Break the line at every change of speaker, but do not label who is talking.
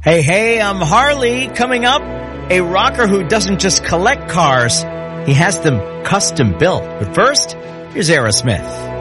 Hey, I'm Harley. Coming up, a rocker who doesn't just collect cars, he has them custom built. But first, here's Aerosmith.